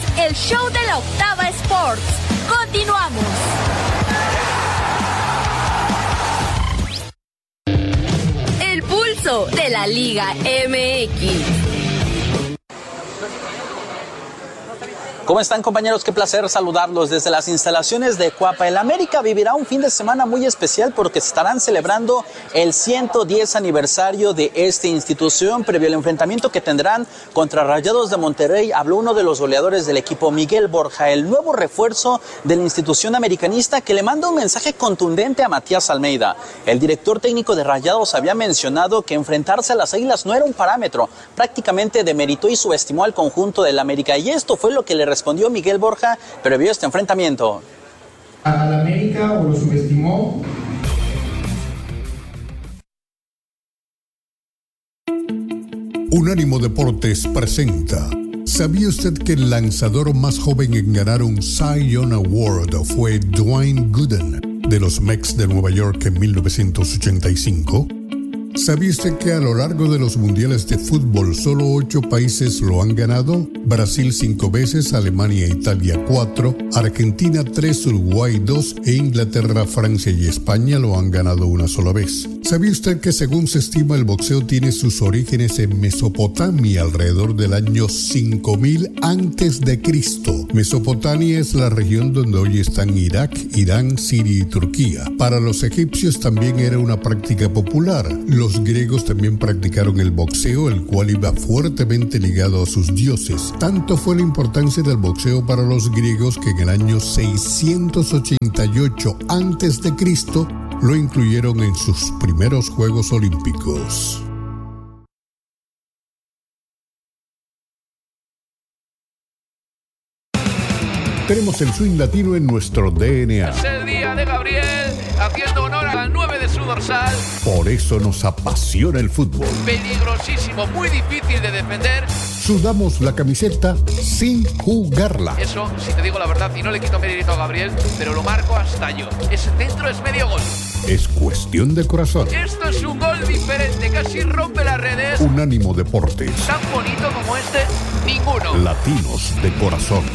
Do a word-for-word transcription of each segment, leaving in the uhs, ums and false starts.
el show de la Octava Sports. Continuamos. El pulso de la Liga M X. ¿Cómo están, compañeros? Qué placer saludarlos desde las instalaciones de Cuapa. El América vivirá un fin de semana muy especial porque se estarán celebrando el ciento diez aniversario de esta institución. Previo al enfrentamiento que tendrán contra Rayados de Monterrey, habló uno de los goleadores del equipo, Miguel Borja, el nuevo refuerzo de la institución americanista, que le manda un mensaje contundente a Matías Almeida. El director técnico de Rayados había mencionado que enfrentarse a las Águilas no era un parámetro, prácticamente demeritó y subestimó al conjunto del América, y esto fue lo que le respondió Miguel Borja previo a este enfrentamiento. ¿Al América o lo subestimó? Unánimo Deportes presenta. ¿Sabía usted que el lanzador más joven en ganar un Cy Young Award fue Dwayne Gooden de los Mets de Nueva York en mil novecientos ochenta y cinco? ¿Sabía usted que a lo largo de los mundiales de fútbol solo ocho países lo han ganado? Brasil cinco veces, Alemania e Italia cuatro, Argentina tres, Uruguay dos e Inglaterra, Francia y España lo han ganado una sola vez. ¿Sabía usted que según se estima el boxeo tiene sus orígenes en Mesopotamia alrededor del año cinco mil antes de Cristo? Mesopotamia es la región donde hoy están Irak, Irán, Siria y Turquía. Para los egipcios también era una práctica popular. Los griegos también practicaron el boxeo, el cual iba fuertemente ligado a sus dioses. Tanto fue la importancia del boxeo para los griegos que en el año seiscientos ochenta y ocho antes de Cristo lo incluyeron en sus primeros Juegos Olímpicos. Tenemos el swing latino en nuestro D N A. Es el día de Gabriel, haciendo honor al nueve de su dorsal. Por eso nos apasiona el fútbol. Peligrosísimo, muy difícil de defender. Sudamos la camiseta sin jugarla. Eso, si te digo la verdad, y no le quito mérito a Gabriel, pero lo marco hasta yo. Ese centro es medio gol. Es cuestión de corazón. Esto es un gol diferente, casi rompe las redes. Unánimo Deportes. Tan bonito como este, ninguno. Latinos de corazón.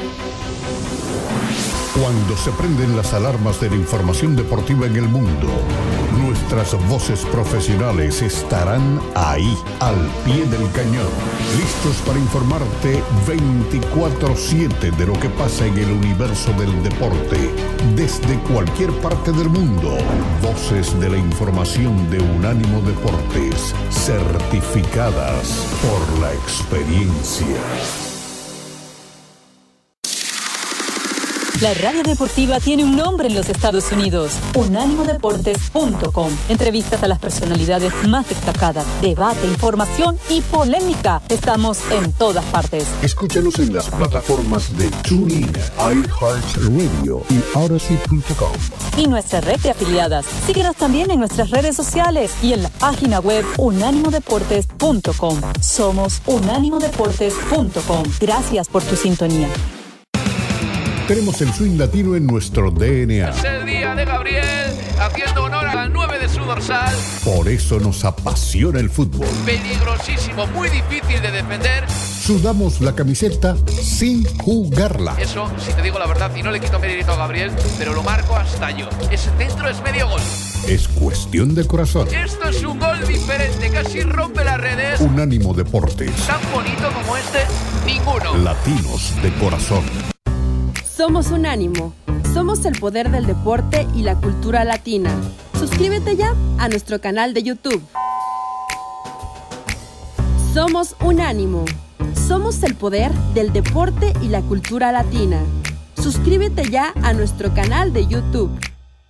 Cuando se prenden las alarmas de la información deportiva en el mundo, nuestras voces profesionales estarán ahí, al pie del cañón, listos para informarte veinticuatro siete de lo que pasa en el universo del deporte, desde cualquier parte del mundo. Voces de la información de Unánimo Deportes, certificadas por la experiencia. La radio deportiva tiene un nombre en los Estados Unidos, unánimo deportes punto com. Entrevistas a las personalidades más destacadas, debate, información y polémica. Estamos en todas partes. Escúchanos en las plataformas de TuneIn, iHeartRadio y Odyssey punto com. Y nuestra red de afiliadas. Síguenos también en nuestras redes sociales y en la página web unánimo deportes punto com. Somos unánimo deportes punto com. Gracias por tu sintonía. Tenemos el swing latino en nuestro D N A. Es el día de Gabriel, haciendo honor al nueve de su dorsal. Por eso nos apasiona el fútbol. Peligrosísimo, muy difícil de defender. Sudamos la camiseta sin jugarla. Eso, si te digo la verdad, y no le quito mérito a Gabriel, pero lo marco hasta yo. Ese centro es medio gol. Es cuestión de corazón. Esto es un gol diferente, casi rompe las redes. Unánimo Deportes. Tan bonito como este, ninguno. Latinos de corazón. Somos Unánimo. Somos el poder del deporte y la cultura latina. Suscríbete ya a nuestro canal de YouTube. Somos Unánimo. Somos el poder del deporte y la cultura latina. Suscríbete ya a nuestro canal de YouTube.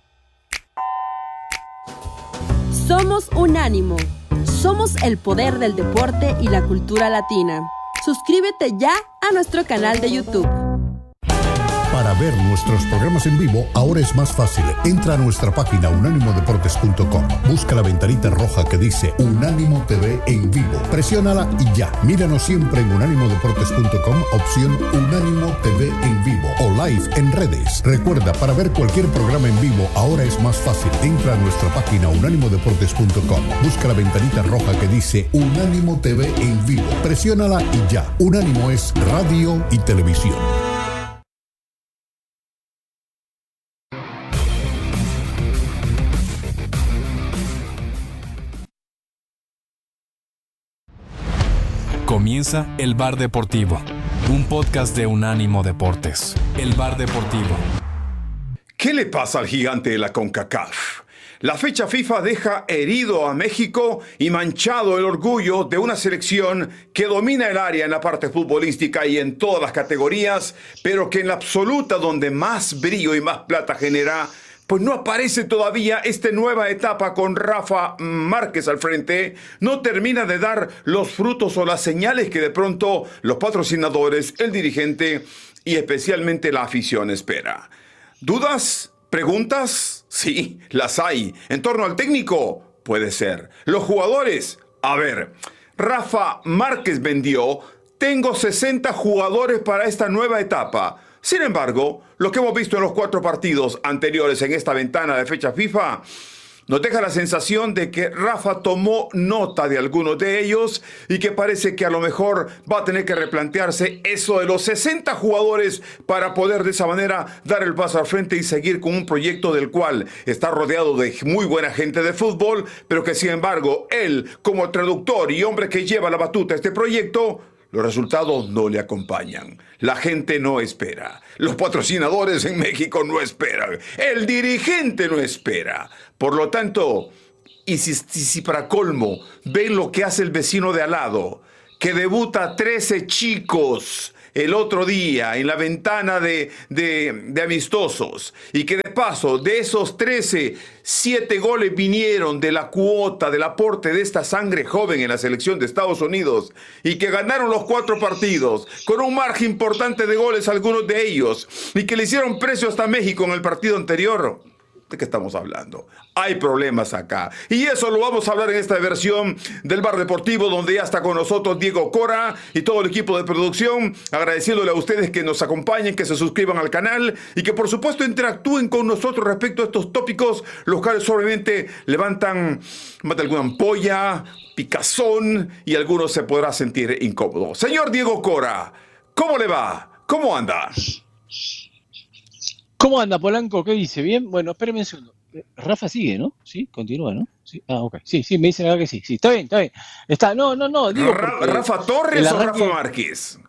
Somos Unánimo. Somos el poder del deporte y la cultura latina. Suscríbete ya a nuestro canal de YouTube. Para ver nuestros programas en vivo ahora es más fácil. Entra a nuestra página unánimo deportes punto com. Busca la ventanita roja que dice Unánimo T V en vivo. Presiónala y ya. Míranos siempre en unánimo deportes punto com, opción Unánimo T V en vivo o live en redes. Recuerda, para ver cualquier programa en vivo ahora es más fácil. Entra a nuestra página unánimo deportes punto com. Busca la ventanita roja que dice Unánimo T V en vivo. Presiónala y ya. Unánimo es radio y televisión. Comienza El Bar Deportivo, un podcast de Unánimo Deportes. El Bar Deportivo. ¿Qué le pasa al gigante de la CONCACAF? La fecha FIFA deja herido a México y manchado el orgullo de una selección que domina el área en la parte futbolística y en todas las categorías, pero que en la absoluta donde más brillo y más plata genera, pues no aparece todavía esta nueva etapa con Rafa Márquez al frente. No termina de dar los frutos o las señales que de pronto los patrocinadores, el dirigente y especialmente la afición espera. ¿Dudas? ¿Preguntas? Sí, las hay. ¿En torno al técnico? Puede ser. ¿Los jugadores? A ver, Rafa Márquez vendió: tengo sesenta jugadores para esta nueva etapa. Sin embargo, lo que hemos visto en los cuatro partidos anteriores en esta ventana de fecha FIFA nos deja la sensación de que Rafa tomó nota de algunos de ellos y que parece que a lo mejor va a tener que replantearse eso de los sesenta jugadores para poder de esa manera dar el paso al frente y seguir con un proyecto del cual está rodeado de muy buena gente de fútbol, pero que sin embargo él, como traductor y hombre que lleva la batuta a este proyecto, los resultados no le acompañan. La gente no espera. Los patrocinadores en México no esperan. El dirigente no espera. Por lo tanto, y si, si, si para colmo ven lo que hace el vecino de al lado, que debuta trece chicos el otro día en la ventana de, de, de amistosos, y que de paso de esos trece, siete goles vinieron de la cuota, del aporte de esta sangre joven en la selección de Estados Unidos, y que ganaron los cuatro partidos con un margen importante de goles algunos de ellos, y que le hicieron precio hasta México en el partido anterior. ¿De qué estamos hablando? Hay problemas acá. Y eso lo vamos a hablar en esta versión del Bar Deportivo, donde ya está con nosotros Diego Cora y todo el equipo de producción, agradeciéndole a ustedes que nos acompañen, que se suscriban al canal y que por supuesto interactúen con nosotros respecto a estos tópicos, los cuales obviamente levantan más de alguna ampolla, picazón, y algunos se podrá sentir incómodo. Señor Diego Cora, ¿cómo le va? ¿Cómo anda? ¿Cómo anda, Polanco? ¿Qué dice? ¿Bien? Bueno, espéreme un segundo. Rafa sigue, ¿no? Sí, continúa, ¿no? Sí. Ah, ok. Sí, sí, me dicen acá que sí. Sí, está bien, está bien. Está, no, no, no. Digo Ra- ¿Rafa Torres arranque... o Rafa Márquez?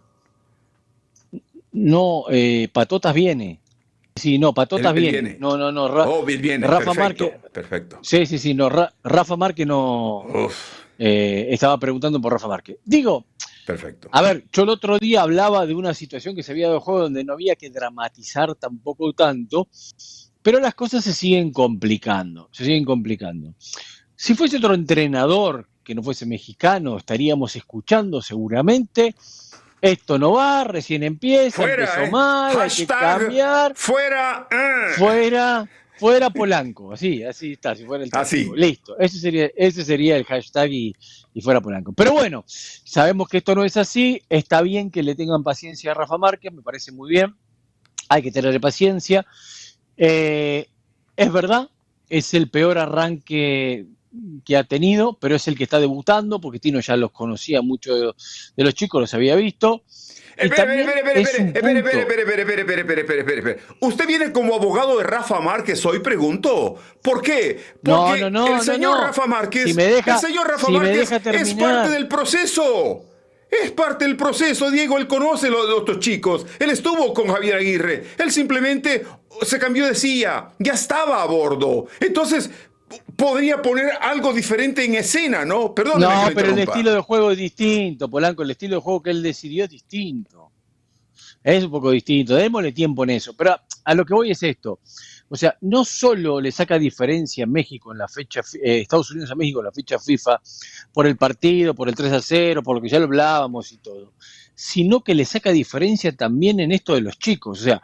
No, eh, Patotas viene. Sí, no, Patotas él, él viene. viene. No, no, no. Ra- oh, bien, viene. Rafa Perfecto. Márquez. Perfecto. Sí, sí, sí. No, Ra- Rafa Márquez no. Eh, estaba preguntando por Rafa Márquez. Digo. Perfecto. A ver, yo el otro día hablaba de una situación que se había dado juego donde no había que dramatizar tampoco tanto, pero las cosas se siguen complicando, se siguen complicando. Si fuese otro entrenador que no fuese mexicano, estaríamos escuchando seguramente: esto no va, recién empieza, fuera, empezó eh. mal, Hashtag, hay que cambiar. Fuera, eh. fuera, fuera Polanco, así, así está, si fuera el así. Listo, ese sería, ese sería el hashtag y, y fuera Polanco. Pero bueno, sabemos que esto no es así, está bien que le tengan paciencia a Rafa Márquez, me parece muy bien, hay que tenerle paciencia. Eh, es verdad, es el peor arranque que ha tenido, pero es el que está debutando, porque Tino ya los conocía, muchos de, de los chicos los había visto. Espere, espere, espere, espere, espere, espere, espere, espere, espere, espere, espere, espere, espere, espere. ¿Usted viene como abogado de Rafa Márquez hoy, pregunto? ¿Por qué? Porque no, no, no, el señor no, no. Rafa Márquez, si me deja, el señor Rafa si Márquez es parte del proceso. Es parte del proceso, Diego. Él conoce a los otros chicos. Él estuvo con Javier Aguirre. Él simplemente se cambió de silla. Ya estaba a bordo. Entonces podría poner algo diferente en escena, ¿no? Perdóneme. No, pero el estilo de juego es distinto, Polanco. El estilo de juego que él decidió es distinto. Es un poco distinto. Démosle tiempo en eso. Pero a, a lo que voy es esto. O sea, no solo le saca diferencia a México en la fecha, eh, Estados Unidos a México en la fecha FIFA por el partido, por el tres a cero, por lo que ya lo hablábamos y todo, sino que le saca diferencia también en esto de los chicos. O sea,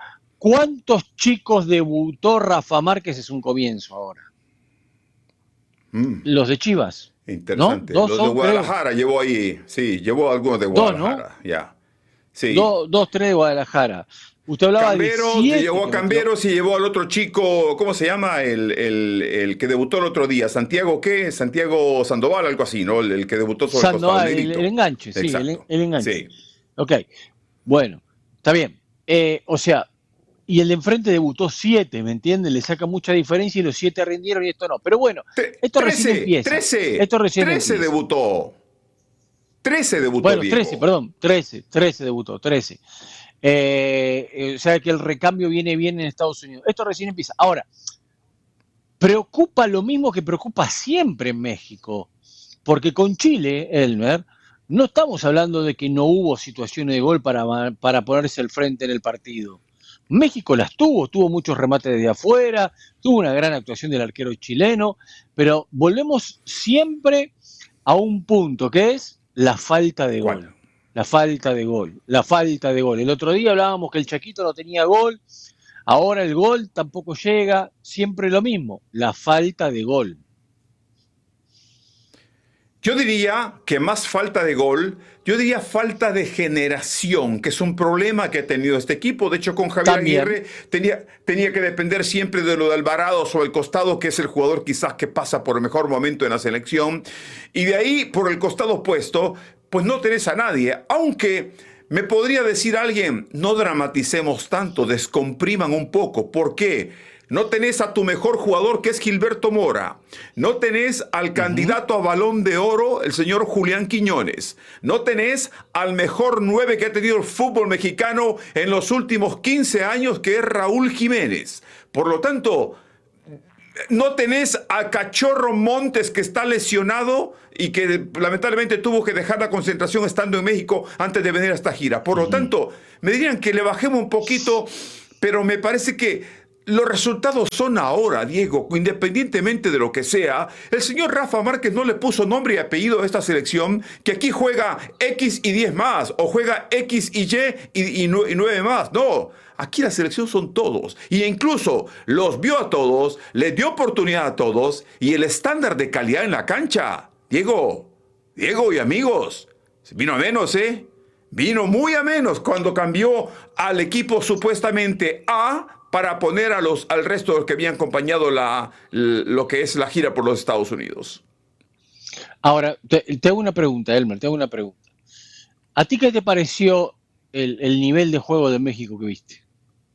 ¿Cuántos chicos debutó Rafa Márquez? Es un comienzo ahora. Mm. Los de Chivas. Interesante. ¿No? Dos Los son, de Guadalajara creo. Llevó ahí, sí, llevó algunos de Guadalajara. Dos, ¿no? Ya. Sí. Dos, dos, tres de Guadalajara. Usted hablaba Camberos, de siete, llevó a Camberos y llevó al otro chico, ¿cómo se llama? El, el, el que debutó el otro día. ¿Santiago qué? Santiago Sandoval, algo así, ¿no? El, el que debutó sobre Sandoval, el el, costado. el enganche, sí, el, el enganche. Sí. Ok, bueno, está bien. Eh, o sea, y el de enfrente debutó siete, ¿me entienden? Le saca mucha diferencia y los siete rindieron y esto no. Pero bueno, esto trece, recién empieza. trece, esto recién trece empieza. debutó. trece debutó, Bueno, Diego. trece, perdón, trece, trece debutó, trece. Eh, eh, o sea que el recambio viene bien en Estados Unidos. Esto recién empieza. Ahora, preocupa lo mismo que preocupa siempre en México, porque con Chile, Elmer, no estamos hablando de que no hubo situaciones de gol para, para ponerse al frente en el partido. México las tuvo, tuvo muchos remates desde afuera, tuvo una gran actuación del arquero chileno, pero volvemos siempre a un punto que es la falta de gol. ¿Cuál? La falta de gol, la falta de gol. El otro día hablábamos que el Chaquito no tenía gol, ahora el gol tampoco llega, siempre lo mismo, la falta de gol. Yo diría que más falta de gol, yo diría falta de generación, que es un problema que ha tenido este equipo. De hecho, con Javier También. Aguirre tenía, tenía que depender siempre de lo de Alvarado sobre el costado, que es el jugador quizás que pasa por el mejor momento en la selección. Y de ahí, por el costado opuesto, pues no tenés a nadie. Aunque me podría decir alguien, no dramaticemos tanto, descompriman un poco. ¿Por qué? No tenés a tu mejor jugador, que es Gilberto Mora. No tenés al uh-huh. candidato a Balón de Oro, el señor Julián Quiñones. No tenés al mejor nueve que ha tenido el fútbol mexicano en los últimos quince años, que es Raúl Jiménez. Por lo tanto, no tenés a Cachorro Montes, que está lesionado y que lamentablemente tuvo que dejar la concentración estando en México antes de venir a esta gira. Por lo uh-huh. tanto, me dirían que le bajemos un poquito, pero me parece que los resultados son ahora, Diego, independientemente de lo que sea. El señor Rafa Márquez no le puso nombre y apellido a esta selección, que aquí juega X y diez más, o juega X y Y y, y nueve más. No, aquí la selección son todos. Y incluso los vio a todos, les dio oportunidad a todos, y el estándar de calidad en la cancha, Diego, Diego y amigos, vino a menos, ¿eh? Vino muy a menos cuando cambió al equipo supuestamente A para poner a los, al resto de los que habían acompañado la, lo que es la gira por los Estados Unidos. Ahora, te, te hago una pregunta, Elmer, te hago una pregunta. ¿A ti qué te pareció el, el nivel de juego de México que viste?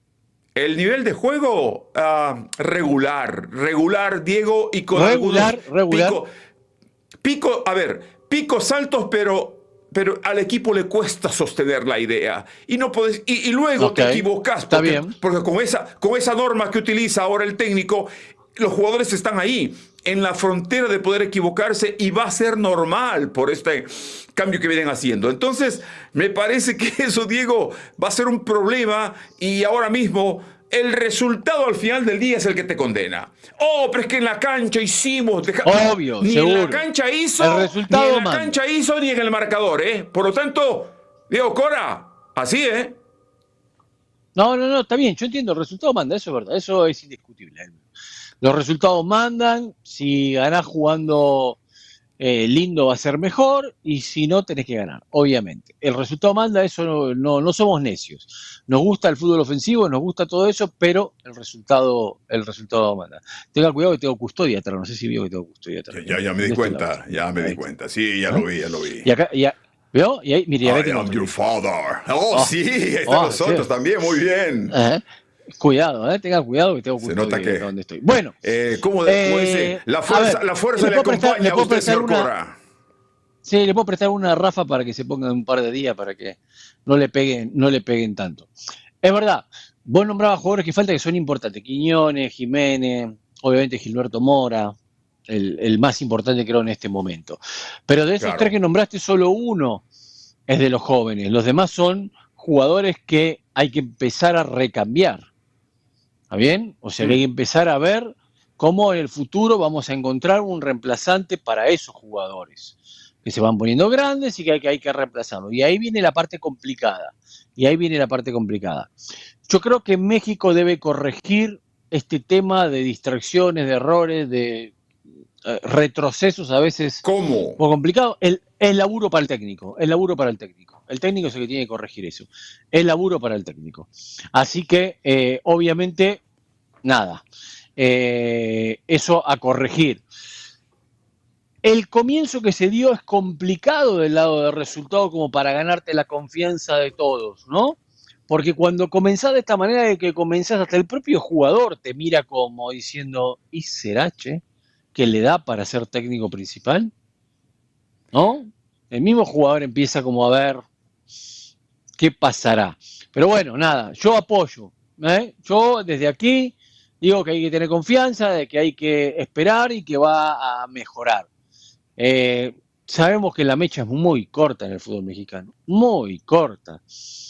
El nivel de juego, uh, regular, regular, Diego, y con regular, algunos regular. Pico, pico, a ver, picos altos, pero... pero al equipo le cuesta sostener la idea. Y no podés, y, y luego okay. te equivocás. Porque, Está bien. porque con esa, con esa norma que utiliza ahora el técnico, los jugadores están ahí, en la frontera de poder equivocarse, y va a ser normal por este cambio que vienen haciendo. Entonces, me parece que eso, Diego, va a ser un problema, y ahora mismo el resultado al final del día es el que te condena. Oh, pero es que en la cancha hicimos... Deja... Obvio, ni seguro. en la cancha hizo, el resultado ni en la manda. cancha hizo, ni en el marcador, ¿eh? Por lo tanto, Diego Cora, así, ¿eh? No, no, no, está bien, yo entiendo, el resultado manda, eso es verdad, eso es indiscutible. Los resultados mandan, si ganás jugando eh, lindo va a ser mejor, y si no tenés que ganar, obviamente. El resultado manda, eso no, no, no somos necios. Nos gusta el fútbol ofensivo, nos gusta todo eso, pero el resultado, el resultado manda. Tenga cuidado que tengo custodia atrás, no sé si vio que tengo custodia atrás. Ya, ya me di cuenta, ya me di cuenta, sí, ya lo vi, ya lo vi. Y acá, ya, ¿veo? Y ahí, mire, I am your father. Oh, oh sí, ahí están oh, nosotros sí. También, muy bien. Uh-huh. Cuidado, eh, tenga cuidado que tengo custodia. Se nota que donde estoy. Bueno, eh, ¿cómo, eh, ¿cómo dice? La fuerza, ver, la fuerza le, le acompaña prestar, a usted, señor una, Cora. Sí, le puedo prestar una a Rafa para que se ponga un par de días para que no le peguen, no le peguen tanto. Es verdad, vos nombrabas jugadores que falta que son importantes. Quiñones, Jiménez, obviamente Gilberto Mora, el, el más importante creo en este momento. Pero de esos claro. tres que nombraste, solo uno es de los jóvenes. Los demás son jugadores que hay que empezar a recambiar. ¿Está bien? O sea, que hay que empezar a ver cómo en el futuro vamos a encontrar un reemplazante para esos jugadores. que se van poniendo grandes y que hay, que hay que reemplazarlo. Y ahí viene la parte complicada. Y ahí viene la parte complicada. Yo creo que México debe corregir este tema de distracciones, de errores, de eh, retrocesos a veces. ¿Cómo? Muy complicado. El, el laburo para el técnico. El laburo para el técnico. El técnico es el que tiene que corregir eso. El laburo para el técnico. Así que, eh, obviamente, nada. Eh, eso a corregir. El comienzo que se dio es complicado del lado del resultado como para ganarte la confianza de todos, ¿no? Porque cuando comenzás de esta manera de que comenzás, hasta el propio jugador te mira como diciendo, ¿y será, che, que le da para ser técnico principal? ¿No? El mismo jugador empieza como a ver qué pasará. Pero bueno, nada, yo apoyo, ¿eh? Yo desde aquí digo que hay que tener confianza, de que hay que esperar y que va a mejorar. Eh, sabemos que la mecha es muy corta en el fútbol mexicano, muy corta.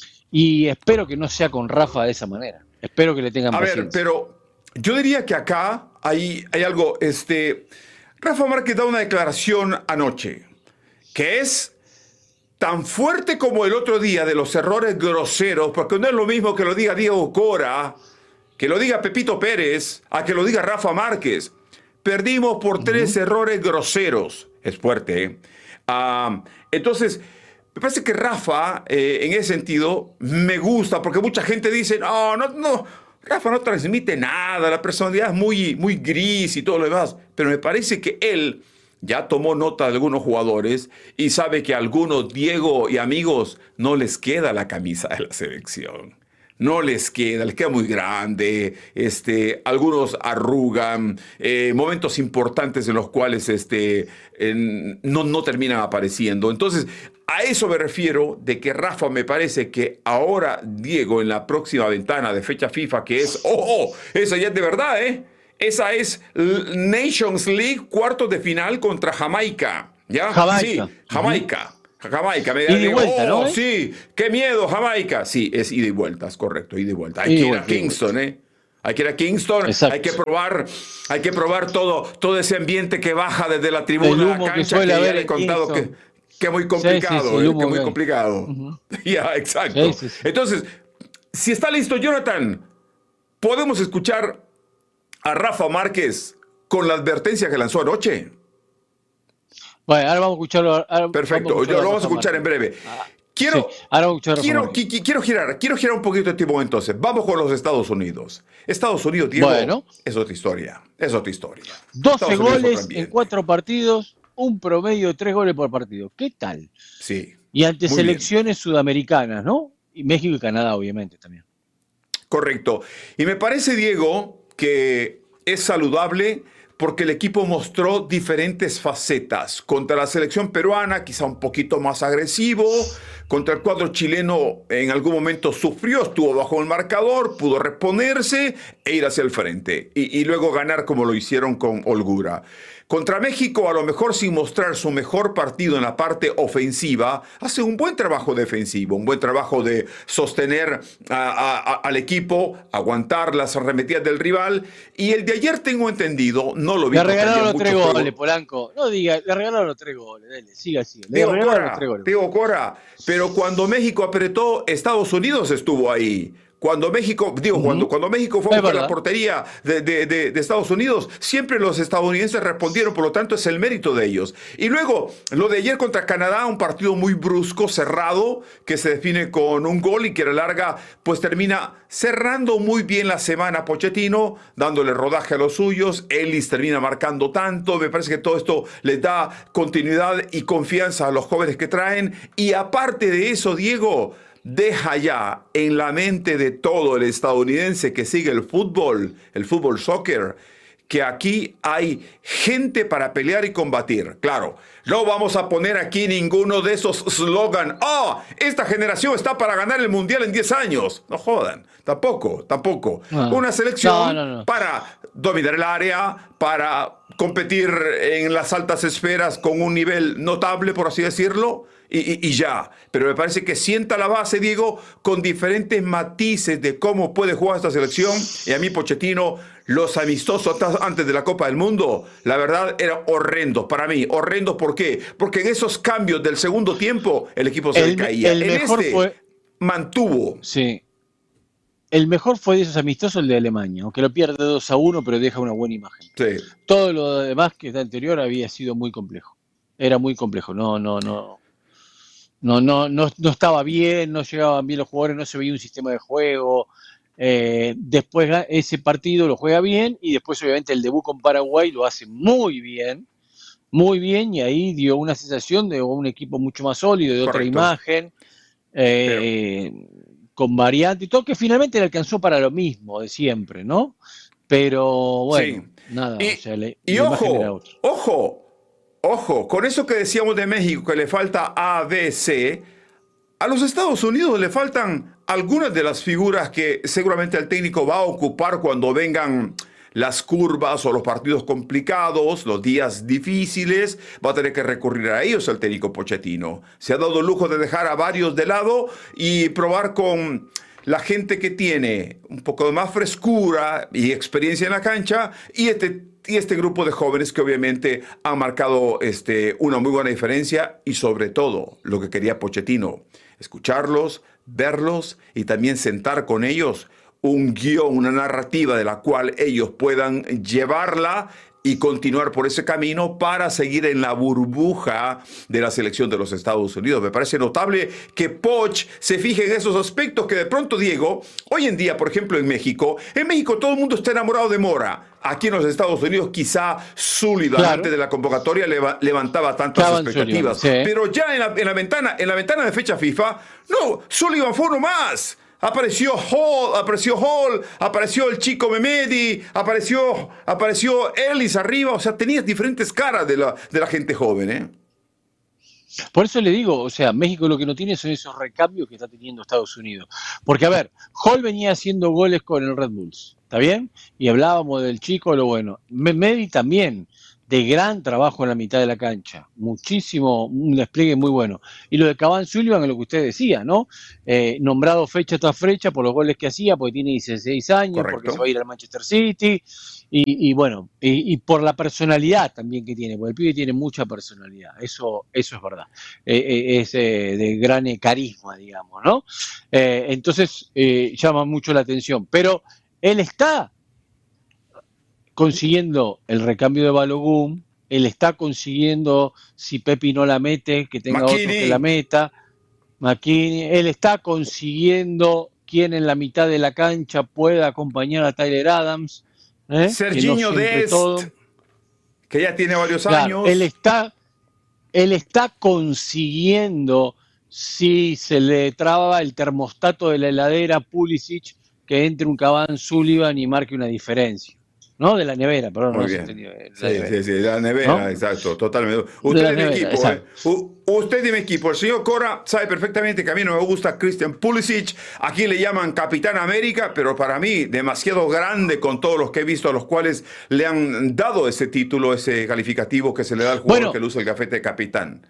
Y espero que no sea con Rafa de esa manera. Espero que le tengan a paciencia. ver, pero yo diría que acá hay, hay algo. Este, Rafa Márquez da una declaración anoche que es tan fuerte como el otro día de los errores groseros, porque no es lo mismo que lo diga Diego Cora, que lo diga Pepito Pérez, a que lo diga Rafa Márquez. Perdimos por uh-huh. tres errores groseros. Es fuerte, ¿eh? Uh, entonces, me parece que Rafa, eh, en ese sentido, me gusta, porque mucha gente dice, no, no, no, Rafa no transmite nada, la personalidad es muy, muy gris y todo lo demás, pero me parece que él ya tomó nota de algunos jugadores y sabe que a algunos, Diego y amigos, no les queda la camisa de la selección. No les queda, les queda muy grande, este, algunos arrugan, eh, momentos importantes en los cuales este, en, no, no terminan apareciendo. Entonces, a eso me refiero de que Rafa me parece que ahora Diego en la próxima ventana de fecha FIFA, que es, oh, oh, esa ya es de verdad, ¿eh? Esa es Nations League, cuartos de final contra Jamaica. ¿Ya? Jamaica. Sí, Jamaica. Uh-huh. Jamaica, me ida y vuelta, oh, ¿no? ¿Eh? Sí, qué miedo, Jamaica. Sí, es ida y vuelta, es correcto, ida y vuelta. Hay que ir a Kingston, ¿eh? Hay que ir a Kingston, exacto. hay que probar, hay que probar todo, todo ese ambiente que baja desde la tribuna a la cancha, que, que ya le he contado que, que es muy complicado, sí, sí, sí, eh, que es muy complicado. Uh-huh. Ya, exacto. Sí, sí, sí. Entonces, si está listo, Jonathan, podemos escuchar a Rafa Márquez con la advertencia que lanzó anoche. Bueno, ahora vamos a escucharlo. Ahora Perfecto, vamos a yo lo vamos a escuchar en breve. Quiero, sí, ahora vamos a quiero, quiero, quiero, girar, quiero girar un poquito de tiempo entonces. Vamos con los Estados Unidos. Estados Unidos, Diego, bueno, es otra historia. Es otra historia. doce goles en cuatro partidos, un promedio de tres goles por partido. ¿Qué tal? Sí. Y ante selecciones bien. Sudamericanas, ¿no? Y México y Canadá, obviamente, también. Correcto. Y me parece, Diego, que es saludable porque el equipo mostró diferentes facetas. Contra la selección peruana, quizá un poquito más agresivo. Contra el cuadro chileno, en algún momento sufrió, estuvo bajo el marcador, pudo reponerse e ir hacia el frente. Y, y luego ganar como lo hicieron con holgura. Contra México, a lo mejor sin mostrar su mejor partido en la parte ofensiva, hace un buen trabajo defensivo, un buen trabajo de sostener a, a, a, al equipo, aguantar las arremetidas del rival. Y el de ayer, tengo entendido, no lo vi. Le regalaron los tres goles, juego. Polanco. No diga, le regalaron los tres goles. Dale, siga, siga. Le Diego regalaron Cora, los tres goles. Diego Cora, pero cuando México apretó, Estados Unidos estuvo ahí. Cuando México, digo, uh-huh. cuando, cuando México fue a la portería de, de, de, de Estados Unidos, siempre los estadounidenses respondieron, por lo tanto es el mérito de ellos. Y luego, lo de ayer contra Canadá, un partido muy brusco, cerrado, que se define con un gol y que a la larga, pues termina cerrando muy bien la semana Pochettino, dándole rodaje a los suyos. Ellis termina marcando tanto. Me parece que todo esto les da continuidad y confianza a los jóvenes que traen. Y aparte de eso, Diego, deja ya en la mente de todo el estadounidense que sigue el fútbol, el fútbol soccer, que aquí hay gente para pelear y combatir. Claro, no vamos a poner aquí ninguno de esos slogans. ¡Oh! Esta generación está para ganar el mundial en diez años. No jodan, tampoco, tampoco. No. Una selección no, no, no. para dominar el área, para competir en las altas esferas con un nivel notable, por así decirlo. Y, y, y ya, pero me parece que sienta la base, Diego, con diferentes matices de cómo puede jugar esta selección. Y a mí, Pochettino, los amistosos antes de la Copa del Mundo, la verdad, eran horrendos para mí, horrendos porque qué? Porque en esos cambios del segundo tiempo el equipo se El, le caía. el en mejor este fue, mantuvo. sí, el mejor fue de esos amistosos el de Alemania, aunque lo pierde dos a uno, pero deja una buena imagen. Sí. Todo lo demás que está anterior había sido muy complejo. Era muy complejo, no, no, no. No, no, no, no estaba bien, no llegaban bien los jugadores, no se veía un sistema de juego. Eh, después ese partido lo juega bien y después obviamente el debut con Paraguay lo hace muy bien, muy bien, y ahí dio una sensación de un equipo mucho más sólido, de otra Correcto. imagen, eh, con variante y todo, que finalmente le alcanzó para lo mismo de siempre, ¿no? Pero bueno, Sí. nada, Y, o sea, la, y la imagen era ojo, otra. ojo, ojo, con eso que decíamos de México, que le falta A, B, C, a los Estados Unidos le faltan algunas de las figuras que seguramente el técnico va a ocupar cuando vengan las curvas o los partidos complicados, los días difíciles, va a tener que recurrir a ellos el técnico Pochettino. Se ha dado el lujo de dejar a varios de lado y probar con la gente que tiene un poco de más frescura y experiencia en la cancha y este, y este grupo de jóvenes que obviamente han marcado este, una muy buena diferencia y sobre todo lo que quería Pochettino, escucharlos, verlos y también sentar con ellos un guión, una narrativa de la cual ellos puedan llevarla y continuar por ese camino para seguir en la burbuja de la selección de los Estados Unidos. Me parece notable que Poch se fije en esos aspectos que de pronto, Diego, hoy en día, por ejemplo, en México, en México todo el mundo está enamorado de Mora. Aquí en los Estados Unidos quizá Sullivan, claro, antes de la convocatoria leva, levantaba tantas Estaban expectativas. Sullivan, sí. Pero ya en la, en, la ventana, en la ventana de fecha FIFA, no, Sullivan fue uno más. Apareció Hall, apareció Hall, apareció el chico Memedi, apareció, apareció Ellis arriba, o sea, tenías diferentes caras de la, de la gente joven, ¿eh? Por eso le digo, o sea, México lo que no tiene son esos recambios que está teniendo Estados Unidos. Porque, a ver, Hall venía haciendo goles con el Red Bulls, ¿está bien? Y hablábamos del chico, lo bueno. Memedi también, de gran trabajo en la mitad de la cancha, muchísimo, un despliegue muy bueno. Y lo de Cavani Sullivan es lo que usted decía, ¿no? Eh, nombrado fecha tras fecha por los goles que hacía, porque tiene dieciséis años, correcto, porque se va a ir al Manchester City, y, y bueno, y, y por la personalidad también que tiene, porque el pibe tiene mucha personalidad, eso, eso es verdad, eh, eh, es eh, de gran eh, carisma, digamos, ¿no? Eh, entonces, eh, llama mucho la atención, pero él está consiguiendo el recambio de Balogun, él está consiguiendo, si Pepi no la mete, que tenga McKinney, otro que la meta, McKinney, él está consiguiendo quien en la mitad de la cancha pueda acompañar a Tyler Adams, ¿eh? Serginho no Dest, todo. Que ya tiene varios claro, años. Él está, él está consiguiendo, si se le traba el termostato de la heladera Pulisic, que entre un Cavani Sullivan y marque una diferencia. No, de la nevera, perdón. Muy no bien. Entendido, sí, nevera. sí, sí, de la nevera, ¿no? Exacto, totalmente. Usted de mi equipo, eh. usted de mi equipo, el señor Cora sabe perfectamente que a mí no me gusta Christian Pulisic, aquí le llaman Capitán América, pero para mí demasiado grande con todos los que he visto a los cuales le han dado ese título, ese calificativo que se le da al jugador bueno, que luce el gafete de capitán.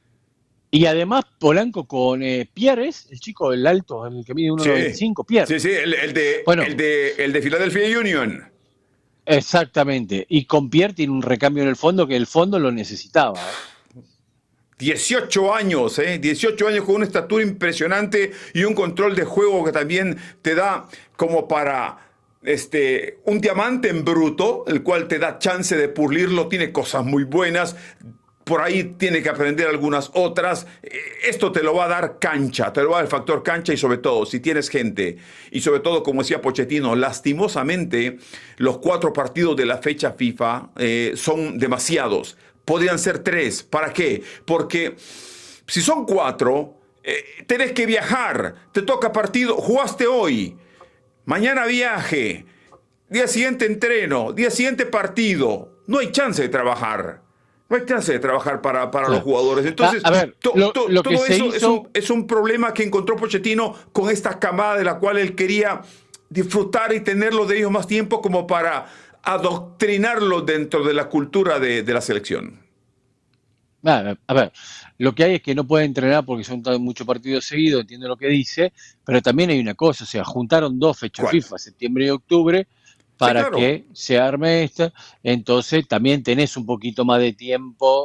Y además Polanco con eh, Pierres, el chico, el alto, el que mide uno noventa y cinco, sí, Pierres. Sí, sí, el, el, de, bueno, el, de, el de Philadelphia Union. Exactamente, y con Pierre tiene un recambio en el fondo que el fondo lo necesitaba. ¿eh? dieciocho años, ¿eh? dieciocho años con una estatura impresionante y un control de juego que también te da como para este, un diamante en bruto, el cual te da chance de pulirlo, tiene cosas muy buenas. Por ahí tiene que aprender algunas otras. Esto te lo va a dar cancha, te lo va a dar el factor cancha y sobre todo, si tienes gente, y sobre todo, como decía Pochettino, lastimosamente, los cuatro partidos de la fecha FIFA eh, son demasiados. Podrían ser tres. ¿Para qué? Porque si son cuatro, eh, tenés que viajar, te toca partido, jugaste hoy, mañana viaje, día siguiente entreno, día siguiente partido, no hay chance de trabajar. No hay chance de trabajar para, para claro. los jugadores. Entonces, a, a ver, to, lo, to, lo todo que eso hizo... es, un, es un problema que encontró Pochettino con esta camada de la cual él quería disfrutar y tenerlo de ellos más tiempo como para adoctrinarlo dentro de la cultura de, de la selección. A ver, a ver, lo que hay es que no puede entrenar porque son muchos partidos seguidos, entiendo lo que dice, pero también hay una cosa, o sea, juntaron dos fechas ¿Cuál? FIFA, septiembre y octubre, para sí, claro. que se arme esta, entonces también tenés un poquito más de tiempo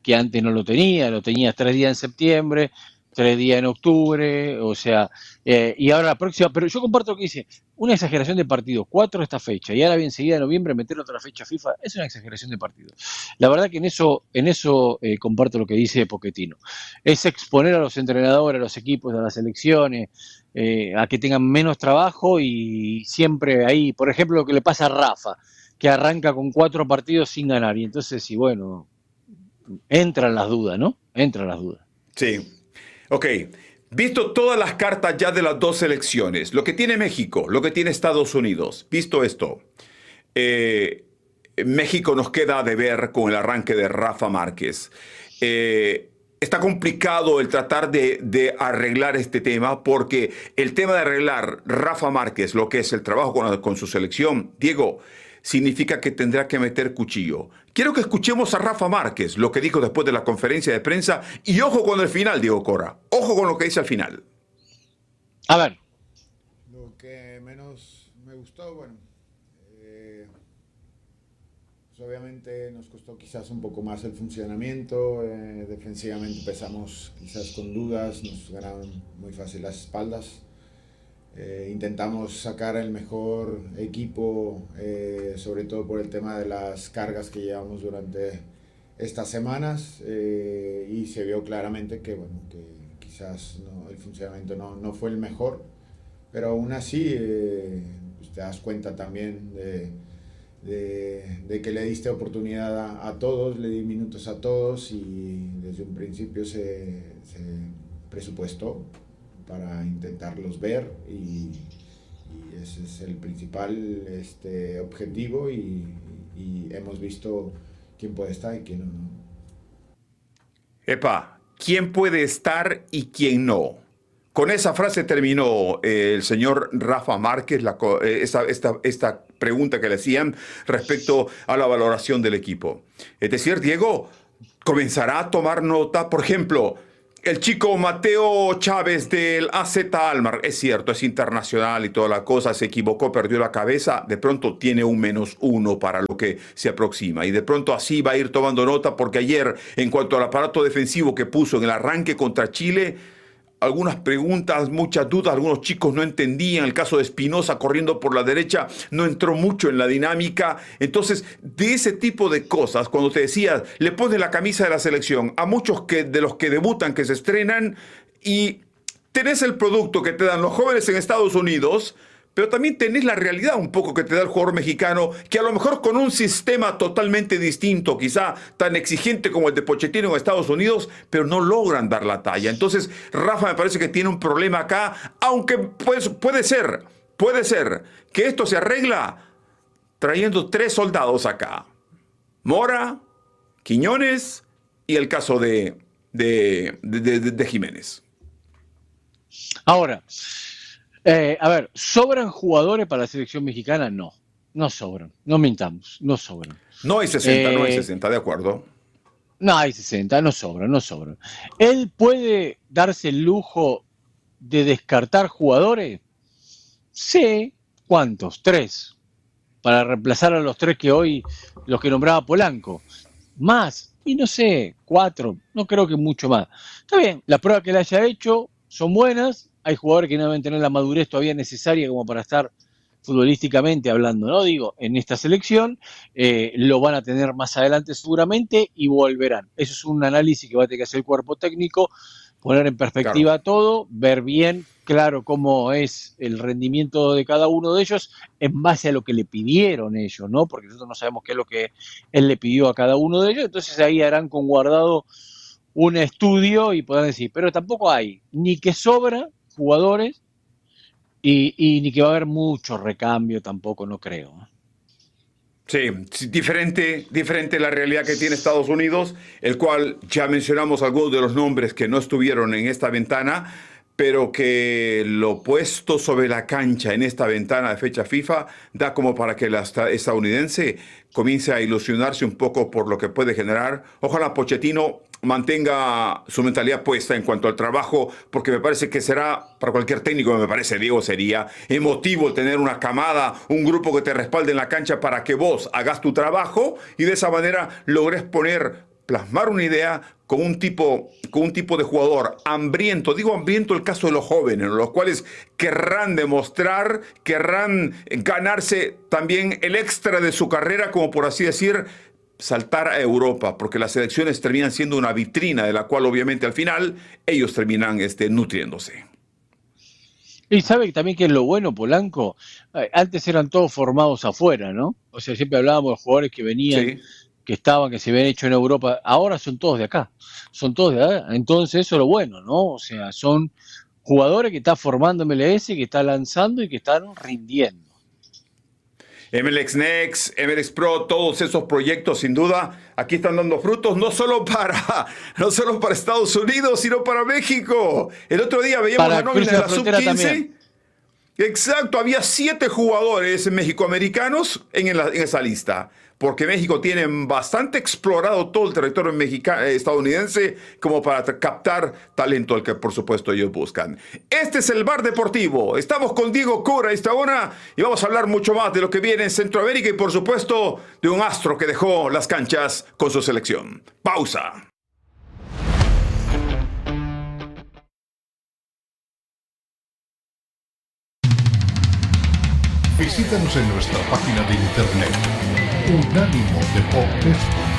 que antes no lo tenía, lo tenía tres días en septiembre, tres días en octubre, o sea, eh, y ahora la próxima, pero yo comparto lo que dice, una exageración de partidos, cuatro esta fecha, y ahora bien seguida de noviembre meter otra fecha FIFA, es una exageración de partidos. La verdad que en eso, en eso eh, comparto lo que dice Pochettino, es exponer a los entrenadores, a los equipos, a las selecciones, eh, a que tengan menos trabajo y siempre ahí, por ejemplo, lo que le pasa a Rafa, que arranca con cuatro partidos sin ganar, y entonces, sí, bueno, entran las dudas, ¿no? Entran las dudas. Sí. Ok, visto todas las cartas ya de las dos selecciones, lo que tiene México, lo que tiene Estados Unidos, visto esto, eh, México nos queda de ver con el arranque de Rafa Márquez. Eh, está complicado el tratar de, de arreglar este tema porque el tema de arreglar Rafa Márquez, lo que es el trabajo con, con su selección, Diego, significa que tendrá que meter cuchillo. Quiero que escuchemos a Rafa Márquez, lo que dijo después de la conferencia de prensa, y ojo con el final, Diego Cora. Ojo con lo que dice al final. A ver. Lo que menos me gustó, bueno, eh, pues obviamente nos costó quizás un poco más el funcionamiento. Eh, defensivamente empezamos quizás con dudas, nos ganaron muy fácil las espaldas. Eh, intentamos sacar el mejor equipo, eh, sobre todo por el tema de las cargas que llevamos durante estas semanas, eh, y se vio claramente que, bueno, que quizás no, el funcionamiento no, no fue el mejor, pero aún así eh, pues te das cuenta también de, de, de que le diste oportunidad a, a todos, le di minutos a todos y desde un principio se, se presupuestó para intentarlos ver y, y ese es el principal este, objetivo y, y hemos visto quién puede estar y quién no, no. Epa, ¿quién puede estar y quién no? Con esa frase terminó eh, el señor Rafa Márquez la, eh, esta, esta, esta pregunta que le hacían respecto a la valoración del equipo. Es decir, Diego, comenzará a tomar nota, por ejemplo, el chico Mateo Chávez del A Z Almar, es cierto, es internacional y toda la cosa, se equivocó, perdió la cabeza, de pronto tiene un menos uno para lo que se aproxima. Y de pronto así va a ir tomando nota porque ayer, en cuanto al aparato defensivo que puso en el arranque contra Chile, algunas preguntas, muchas dudas, algunos chicos no entendían. El caso de Espinosa corriendo por la derecha no entró mucho en la dinámica. Entonces, de ese tipo de cosas, cuando te decía, le pones la camisa de la selección a muchos que, de los que debutan, que se estrenan, y tenés el producto que te dan los jóvenes en Estados Unidos, pero también tenés la realidad un poco que te da el jugador mexicano, que a lo mejor con un sistema totalmente distinto, quizá tan exigente como el de Pochettino en Estados Unidos, pero no logran dar la talla. Entonces, Rafa me parece que tiene un problema acá, aunque pues, puede ser, puede ser que esto se arregla trayendo tres soldados acá. Mora, Quiñones y el caso de, de, de, de, de Jiménez. Ahora, Eh, a ver, ¿sobran jugadores para la selección mexicana? No, no sobran, no mintamos, no sobran. No hay sesenta, eh, no hay sesenta, de acuerdo. No hay sesenta, no sobran, no sobran. ¿Él puede darse el lujo de descartar jugadores? Sí, ¿cuántos? Tres, para reemplazar a los tres que hoy, los que nombraba Polanco. Más, y no sé, cuatro, no creo que mucho más. Está bien, las pruebas que él haya hecho son buenas. Hay jugadores que no deben tener la madurez todavía necesaria como para estar futbolísticamente hablando, ¿no? Digo, en esta selección eh, lo van a tener más adelante seguramente y volverán. Eso es un análisis que va a tener que hacer el cuerpo técnico, poner en perspectiva claro. todo, ver bien, claro, cómo es el rendimiento de cada uno de ellos en base a lo que le pidieron ellos, ¿no? Porque nosotros no sabemos qué es lo que él le pidió a cada uno de ellos, entonces ahí harán con Guardado un estudio y podrán decir, pero tampoco hay ni que sobra jugadores y, y ni que va a haber mucho recambio tampoco, no creo. Sí, diferente, diferente la realidad que tiene Estados Unidos, el cual ya mencionamos algunos de los nombres que no estuvieron en esta ventana, pero que lo puesto sobre la cancha en esta ventana de fecha FIFA da como para que la estadounidense comience a ilusionarse un poco por lo que puede generar. Ojalá Pochettino mantenga su mentalidad puesta en cuanto al trabajo, porque me parece que será, para cualquier técnico, me parece, Diego, sería emotivo tener una camada, un grupo que te respalde en la cancha para que vos hagas tu trabajo y de esa manera logres poner plasmar una idea con un tipo, con un tipo de jugador hambriento. Digo hambriento el caso de los jóvenes, los cuales querrán demostrar, querrán ganarse también el extra de su carrera, como por así decir, saltar a Europa, porque las selecciones terminan siendo una vitrina de la cual obviamente al final ellos terminan este, nutriéndose. Y sabe también que es lo bueno, Polanco, antes eran todos formados afuera, ¿no? O sea, siempre hablábamos de jugadores que venían, sí, que estaban, que se habían hecho en Europa, ahora son todos de acá, son todos de acá, entonces eso es lo bueno, ¿no? O sea, son jugadores que están formando M L S, que están lanzando y que están rindiendo. M L X Next, M L X Pro, todos esos proyectos sin duda aquí están dando frutos, no solo para, no solo para Estados Unidos, sino para México. El otro día veíamos para la nómina de la sub quince. Exacto, había siete jugadores mexicoamericanos en, la, en esa lista, porque México tiene bastante explorado todo el territorio mexicano, estadounidense como para captar talento al que por supuesto ellos buscan. Este es el Bar Deportivo, estamos con Diego Cura a esta hora y vamos a hablar mucho más de lo que viene en Centroamérica y por supuesto de un astro que dejó las canchas con su selección. Pausa. Visítanos en nuestra página de internet unánimo deportes punto com.